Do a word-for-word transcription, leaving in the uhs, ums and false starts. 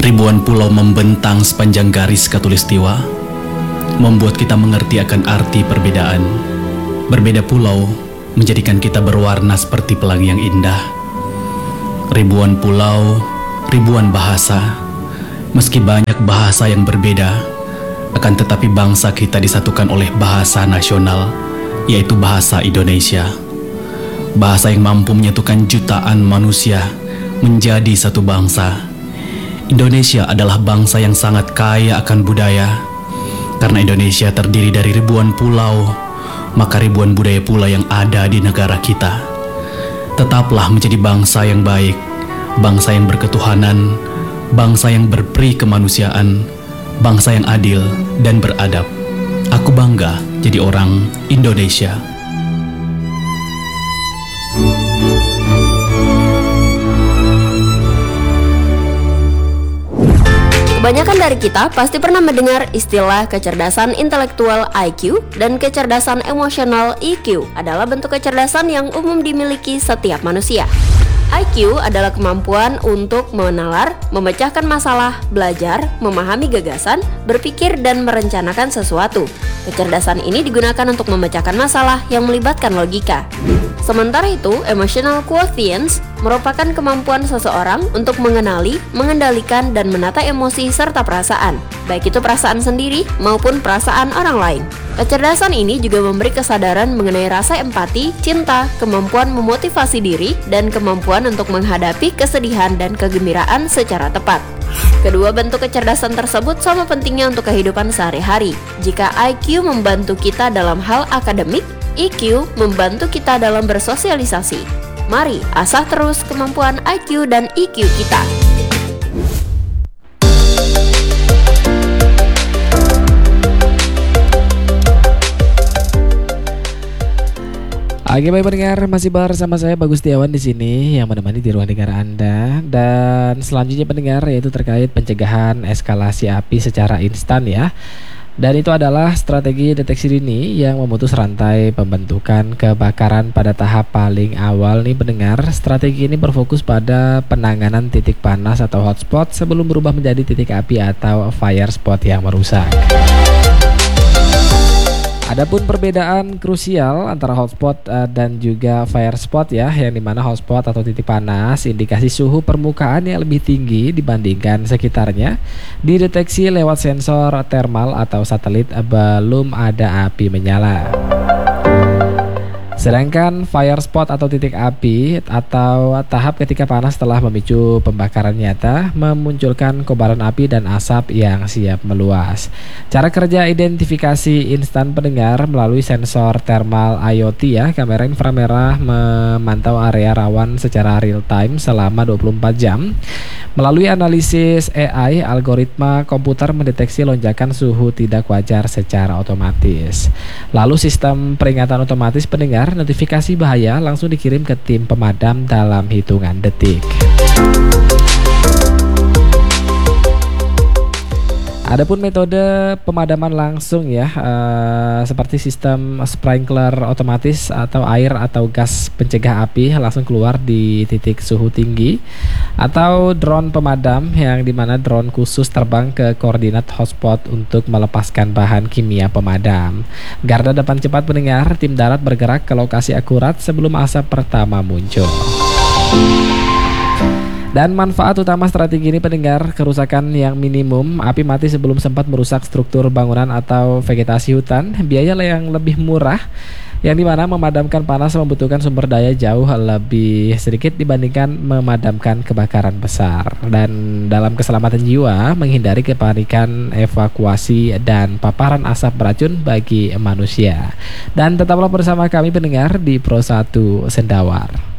Ribuan pulau membentang sepanjang garis khatulistiwa, membuat kita mengerti akan arti perbedaan. Berbeda pulau menjadikan kita berwarna seperti pelangi yang indah. Ribuan pulau, ribuan bahasa. Meski banyak bahasa yang berbeda, akan tetapi bangsa kita disatukan oleh bahasa nasional, yaitu bahasa Indonesia. Bahasa yang mampu menyatukan jutaan manusia menjadi satu bangsa. Indonesia adalah bangsa yang sangat kaya akan budaya. Karena Indonesia terdiri dari ribuan pulau, maka ribuan budaya pula yang ada di negara kita. Tetaplah menjadi bangsa yang baik, bangsa yang berketuhanan, bangsa yang berperi kemanusiaan, bangsa yang adil dan beradab. Aku bangga jadi orang Indonesia. Kebanyakan dari kita pasti pernah mendengar istilah kecerdasan intelektual I Q dan kecerdasan emosional E Q adalah bentuk kecerdasan yang umum dimiliki setiap manusia. I Q adalah kemampuan untuk menalar, memecahkan masalah, belajar, memahami gagasan, berpikir, dan merencanakan sesuatu. Kecerdasan ini digunakan untuk memecahkan masalah yang melibatkan logika. Sementara itu, emotional quotients merupakan kemampuan seseorang untuk mengenali, mengendalikan, dan menata emosi serta perasaan, baik itu perasaan sendiri maupun perasaan orang lain. Kecerdasan ini juga memberi kesadaran mengenai rasa empati, cinta, kemampuan memotivasi diri, dan kemampuan untuk menghadapi kesedihan dan kegembiraan secara tepat. Kedua bentuk kecerdasan tersebut sama pentingnya untuk kehidupan sehari-hari. Jika I Q membantu kita dalam hal akademik, E Q membantu kita dalam bersosialisasi. Mari asah terus kemampuan I Q dan E Q kita. Oke, baik pendengar, masih bersama saya Bagus Setiawan di sini yang menemani di ruang dengar Anda. Dan selanjutnya pendengar, yaitu terkait pencegahan eskalasi api secara instan ya. Dan itu adalah strategi deteksi dini yang memutus rantai pembentukan kebakaran pada tahap paling awal nih pendengar. Strategi ini berfokus pada penanganan titik panas atau hotspot sebelum berubah menjadi titik api atau fire spot yang merusak. Adapun perbedaan krusial antara hotspot uh, dan juga fire spot ya, yang dimana hotspot atau titik panas indikasi suhu permukaan yang lebih tinggi dibandingkan sekitarnya, dideteksi lewat sensor thermal atau satelit belum ada api menyala. Sedangkan fire spot atau titik api atau tahap ketika panas telah memicu pembakaran nyata, memunculkan kobaran api dan asap yang siap meluas. Cara kerja identifikasi instan pendengar melalui sensor thermal I O T ya, kamera inframerah memantau area rawan secara real time selama dua puluh empat jam. Melalui analisis A I, algoritma komputer mendeteksi lonjakan suhu tidak wajar secara otomatis. Lalu sistem peringatan otomatis pendengar notifikasi bahaya langsung dikirim ke tim pemadam dalam hitungan detik. Adapun metode pemadaman langsung ya, uh, seperti sistem sprinkler otomatis atau air atau gas pencegah api langsung keluar di titik suhu tinggi, atau drone pemadam yang dimana drone khusus terbang ke koordinat hotspot untuk melepaskan bahan kimia pemadam. Garda depan cepat pendengar, tim darat bergerak ke lokasi akurat sebelum asap pertama muncul. Dan manfaat utama strategi ini pendengar, kerusakan yang minimum, api mati sebelum sempat merusak struktur bangunan atau vegetasi hutan, biaya yang lebih murah, yang dimana memadamkan panas membutuhkan sumber daya jauh lebih sedikit dibandingkan memadamkan kebakaran besar. Dan dalam keselamatan jiwa, menghindari kepanikan, evakuasi, dan paparan asap beracun bagi manusia. Dan tetaplah bersama kami pendengar di Pro satu Sendawar.